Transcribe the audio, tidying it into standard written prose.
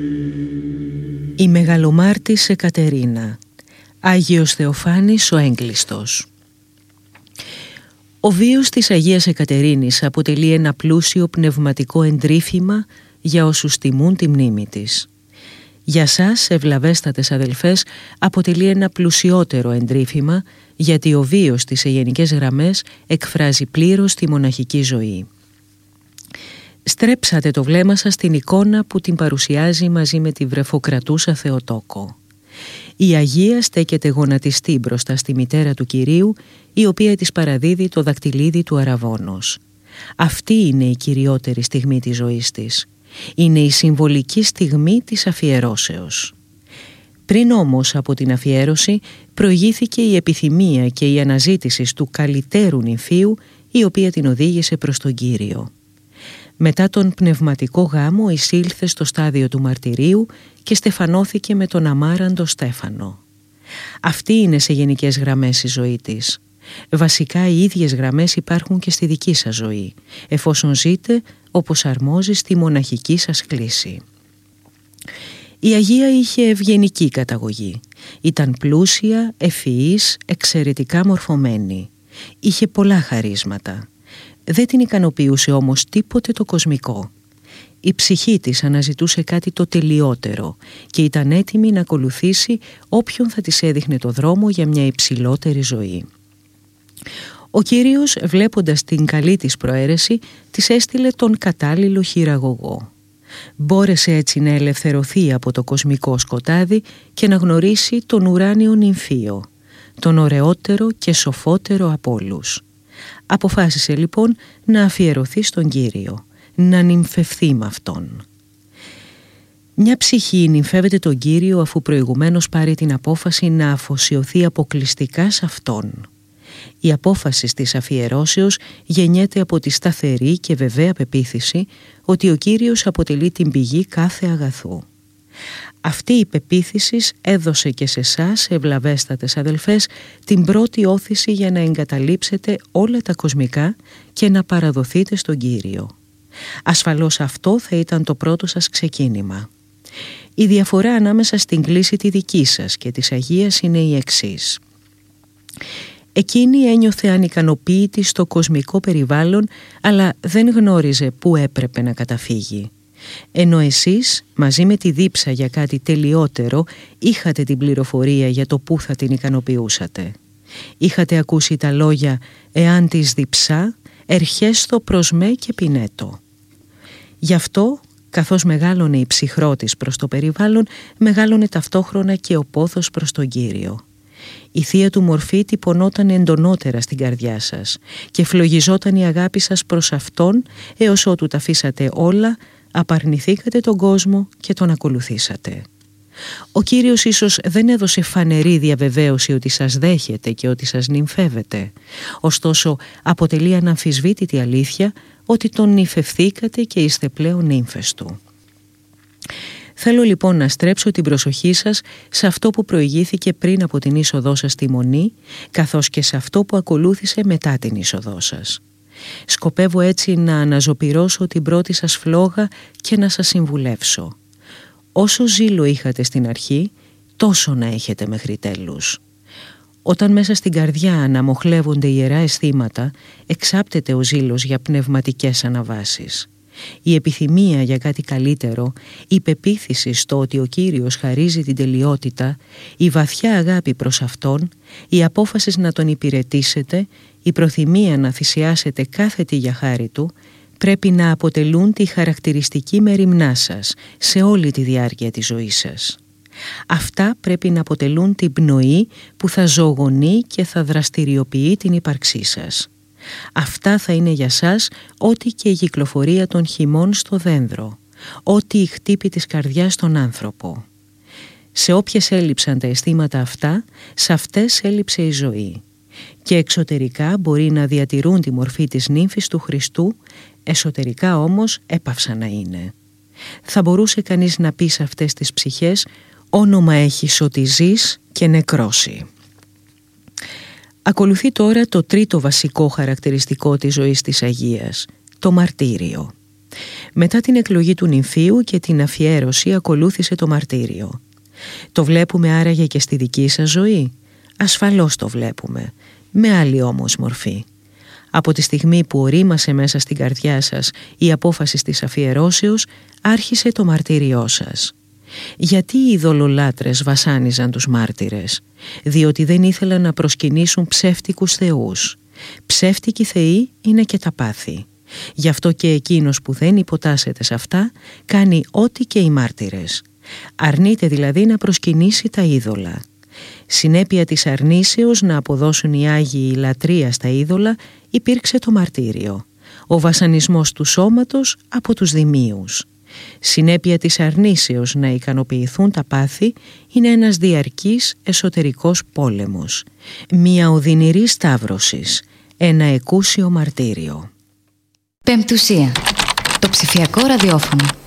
Η Μεγαλομάρτης Εκατερίνα. Άγιος Θεοφάνης ο Έγκλειστος. Ο βίος της Αγίας Εκατερίνης αποτελεί ένα πλούσιο πνευματικό εντρίφημα για όσους τιμούν τη μνήμη της. Για σας, ευλαβέστατες αδελφές, αποτελεί ένα πλουσιότερο εντρίφημα, γιατί ο βίος της σε γενικές γραμμές εκφράζει πλήρως τη μοναχική ζωή. Στρέψατε το βλέμμα σας στην εικόνα που την παρουσιάζει μαζί με τη βρεφοκρατούσα Θεοτόκο. Η Αγία στέκεται γονατιστή μπροστά στη μητέρα του Κυρίου, η οποία της παραδίδει το δακτυλίδι του αραβώνος. Αυτή είναι η κυριότερη στιγμή της ζωής της. Είναι η συμβολική στιγμή της αφιερώσεως. Πριν όμως από την αφιέρωση προηγήθηκε η επιθυμία και η αναζήτηση του καλυτέρου νυμφίου, η οποία την οδήγησε προς τον Κύριο. Μετά τον πνευματικό γάμο εισήλθε στο στάδιο του μαρτυρίου και στεφανώθηκε με τον αμάραντο Στέφανο. Αυτή είναι σε γενικές γραμμές η ζωή της. Βασικά οι ίδιες γραμμές υπάρχουν και στη δική σας ζωή, εφόσον ζείτε όπως αρμόζει στη μοναχική σας κλίση. Η Αγία είχε ευγενική καταγωγή. Ήταν πλούσια, ευφυής, εξαιρετικά μορφωμένη. Είχε πολλά χαρίσματα. Δεν την ικανοποιούσε όμως τίποτε το κοσμικό. Η ψυχή της αναζητούσε κάτι το τελειότερο και ήταν έτοιμη να ακολουθήσει όποιον θα της έδειχνε το δρόμο για μια υψηλότερη ζωή. Ο Κύριος, βλέποντας την καλή της προαίρεση, της έστειλε τον κατάλληλο χειραγωγό. Μπόρεσε έτσι να ελευθερωθεί από το κοσμικό σκοτάδι και να γνωρίσει τον ουράνιο νυμφίο, τον ωραιότερο και σοφότερο από όλους. Αποφάσισε λοιπόν να αφιερωθεί στον Κύριο, να νυμφευθεί με Αυτόν. Μια ψυχή νυμφεύεται τον Κύριο αφού προηγουμένως πάρει την απόφαση να αφοσιωθεί αποκλειστικά σε Αυτόν. Η απόφαση της αφιερώσεως γεννιέται από τη σταθερή και βεβαία πεποίθηση ότι ο Κύριος αποτελεί την πηγή κάθε αγαθού. Αυτή η πεποίθηση έδωσε και σε εσάς, ευλαβέστατες αδελφές, την πρώτη όθηση για να εγκαταλείψετε όλα τα κοσμικά και να παραδοθείτε στον Κύριο. Ασφαλώς αυτό θα ήταν το πρώτο σας ξεκίνημα. Η διαφορά ανάμεσα στην κλίση τη δική σας και της Αγίας είναι η εξής. Εκείνη ένιωθε ανικανοποίητη στο κοσμικό περιβάλλον, αλλά δεν γνώριζε πού έπρεπε να καταφύγει. Ενώ εσείς, μαζί με τη δίψα για κάτι τελειότερο, είχατε την πληροφορία για το πού θα την ικανοποιούσατε. Είχατε ακούσει τα λόγια «Εάν της διψά, ερχέστο προς με και πινέτο». Γι' αυτό, καθώς μεγάλωνε η ψυχρό της προς το περιβάλλον, μεγάλωνε ταυτόχρονα και ο πόθος προς τον Κύριο. Η θεία του μορφή τυπωνόταν εντονότερα στην καρδιά σας και φλογιζόταν η αγάπη σας προς Αυτόν, έως ότου τα αφήσατε όλα, απαρνηθήκατε τον κόσμο και τον ακολουθήσατε. Ο Κύριος ίσως δεν έδωσε φανερή διαβεβαίωση ότι σας δέχεται και ότι σας νυμφεύεται. Ωστόσο αποτελεί αναμφισβήτητη αλήθεια ότι τον νυμφευθήκατε και είστε πλέον νύμφες του. Θέλω λοιπόν να στρέψω την προσοχή σας σε αυτό που προηγήθηκε πριν από την είσοδό σας στη Μονή, καθώς και σε αυτό που ακολούθησε μετά την είσοδό σας. Σκοπεύω έτσι να αναζωπυρώσω την πρώτη σας φλόγα και να σας συμβουλεύσω. Όσο ζήλο είχατε στην αρχή, τόσο να έχετε μέχρι τέλους. Όταν μέσα στην καρδιά αναμοχλεύονται ιερά αισθήματα, εξάπτεται ο ζήλος για πνευματικές αναβάσεις. Η επιθυμία για κάτι καλύτερο, η πεποίθηση στο ότι ο Κύριος χαρίζει την τελειότητα, η βαθιά αγάπη προς Αυτόν, η απόφαση να Τον υπηρετήσετε, η προθυμία να θυσιάσετε κάθε τι για χάρη Του, πρέπει να αποτελούν τη χαρακτηριστική μεριμνά σας σε όλη τη διάρκεια της ζωής σας. Αυτά πρέπει να αποτελούν την πνοή που θα ζωογονεί και θα δραστηριοποιεί την ύπαρξή σας. Αυτά θα είναι για σας ό,τι και η κυκλοφορία των χυμών στο δένδρο, ό,τι η χτύπη της καρδιάς στον άνθρωπο. Σε όποιες έλειψαν τα αισθήματα αυτά, σε αυτές έλειψε η ζωή. Και εξωτερικά μπορεί να διατηρούν τη μορφή της νύμφης του Χριστού, εσωτερικά όμως έπαυσαν να είναι. Θα μπορούσε κανείς να πει σε αυτές τις ψυχές «Όνομα έχεις ότι ζεις και νεκρώσει». Ακολουθεί τώρα το τρίτο βασικό χαρακτηριστικό της ζωής της Αγίας, το μαρτύριο. Μετά την εκλογή του νυμφίου και την αφιέρωση ακολούθησε το μαρτύριο. Το βλέπουμε άραγε και στη δική σας ζωή? Ασφαλώς το βλέπουμε, με άλλη όμως μορφή. Από τη στιγμή που ορίμασε μέσα στην καρδιά σας η απόφαση της αφιερώσεως, άρχισε το μαρτύριό σας. Γιατί οι ειδωλολάτρες βασάνιζαν τους μάρτυρες? Διότι δεν ήθελαν να προσκυνήσουν ψεύτικους θεούς. Ψεύτικοι θεοί είναι και τα πάθη. Γι' αυτό και εκείνος που δεν υποτάσσεται σε αυτά κάνει ό,τι και οι μάρτυρες. Αρνείται δηλαδή να προσκυνήσει τα είδωλα. Συνέπεια της αρνήσεως να αποδώσουν οι Άγιοι λατρεία στα είδωλα υπήρξε το μαρτύριο, ο βασανισμός του σώματος από τους δημίους. Συνέπεια της αρνήσεως να ικανοποιηθούν τα πάθη είναι ένας διαρκής εσωτερικός πόλεμος, μια οδυνηρή σταύρωσης, ένα εκούσιο μαρτύριο. Πεμπτουσία, το ψηφιακό ραδιόφωνο.